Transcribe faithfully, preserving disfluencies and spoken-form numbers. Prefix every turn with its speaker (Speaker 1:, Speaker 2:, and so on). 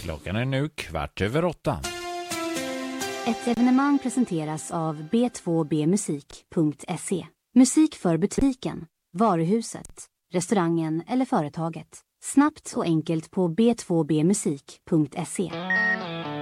Speaker 1: Klockan är nu kvart över åtta.
Speaker 2: Ett evenemang presenteras av b två b musik punkt se. Musik för butiken, varuhuset, restaurangen eller företaget. Snabbt och enkelt på b två b musik punkt se.